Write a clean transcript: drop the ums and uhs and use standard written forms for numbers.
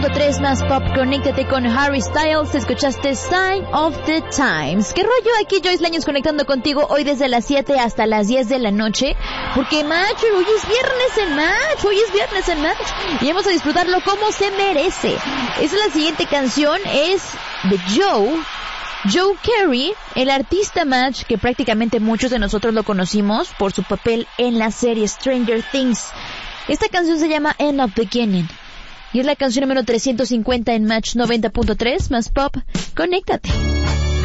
3 más pop, conéctate con Harry Styles. Escuchaste Sign of the Times. ¿Qué rollo? Aquí Joyce Laños conectando contigo hoy desde las 7 hasta las 10 de la noche. Porque Match, hoy es viernes en Match. Y vamos a disfrutarlo como se merece. Esa es la siguiente canción, es de Joe Carey, el artista Match, que prácticamente muchos de nosotros lo conocimos por su papel en la serie Stranger Things. Esta canción se llama End of Beginning. Y es la canción número 350 en Match 90.3 más pop. Conéctate.